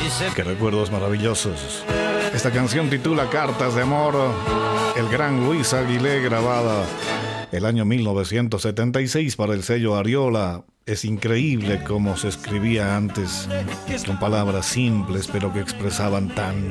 Qué recuerdos maravillosos. Esta canción titula Cartas de Amor. El gran Luis Aguilé, grabada el año 1976 para el sello Ariola. Es increíble cómo se escribía antes, con palabras simples pero que expresaban tanto.